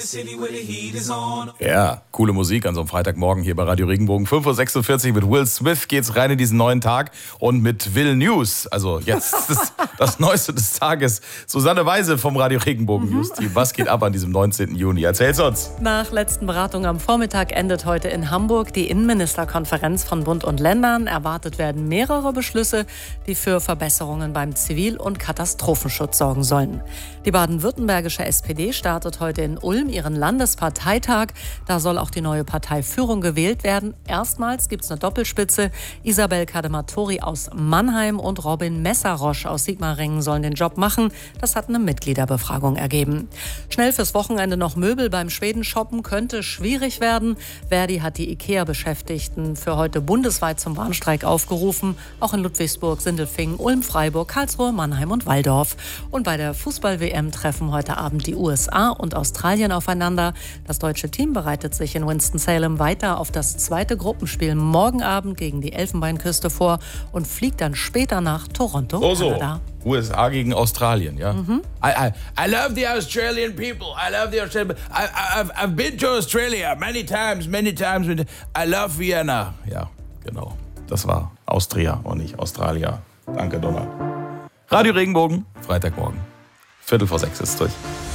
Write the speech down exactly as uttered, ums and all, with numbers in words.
Ja, coole Musik an so einem Freitagmorgen hier bei Radio Regenbogen. fünf Uhr sechsundvierzig mit Will Smith geht's rein in diesen neuen Tag und mit Will News. Also jetzt das, das Neueste des Tages. Susanne Weise vom Radio Regenbogen mhm. News Team. Was geht ab an diesem neunzehnten Juni? Erzähl's uns. Nach letzten Beratungen am Vormittag endet heute in Hamburg die Innenministerkonferenz von Bund und Ländern. Erwartet werden mehrere Beschlüsse, die für Verbesserungen beim Zivil- und Katastrophenschutz sorgen sollen. Die baden-württembergische S P D startet heute in Ulm ihren Landesparteitag. Da soll auch die neue Parteiführung gewählt werden. Erstmals gibt es eine Doppelspitze. Isabel Kadematori aus Mannheim und Robin Messerosch aus Sigmaringen sollen den Job machen. Das hat eine Mitgliederbefragung ergeben. Schnell fürs Wochenende noch Möbel beim Schweden shoppen könnte schwierig werden. Verdi hat die IKEA-Beschäftigten für heute bundesweit zum Warnstreik aufgerufen. Auch in Ludwigsburg, Sindelfingen, Ulm, Freiburg, Karlsruhe, Mannheim und Walldorf. Und bei der Fußball-W M treffen heute Abend die U S A und Australien aufeinander. Das deutsche Team bereitet sich in Winston-Salem weiter auf das zweite Gruppenspiel morgen Abend gegen die Elfenbeinküste vor und fliegt dann später nach Toronto, oh so. Kanada. U S A gegen Australien, ja? Mhm. I, I, I love the Australian people. I love the Australian people. I, I, I've, I've been to Australia many times, many times. I love Vienna. Ja, genau. Das war Austria und nicht Australia. Danke, Donald. Radio Regenbogen, Freitagmorgen. Viertel vor sechs ist durch.